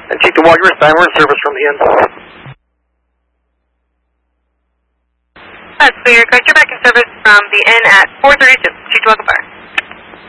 Antique to Wall, you're in service from the inn. That's clear. Correct, you're back in service from the inn at 432. Antique to Wall, goodbye.